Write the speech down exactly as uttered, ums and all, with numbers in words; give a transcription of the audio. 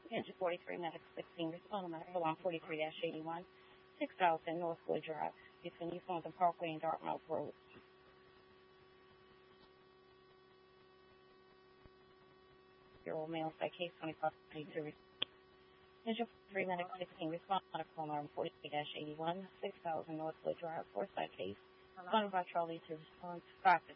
Engine forty-three Medic sixteen, respond to Airline forty-three eighty-one, six thousand Northwood Drive, between East Mountain Parkway and Dartmouth Road. Zero mail site case twenty-five twenty-two. Engine forty-three Medic sixteen, respond to Airline forty-three eighty-one, six thousand Northwood Drive, Forsyth case. Responded by Charlie to response five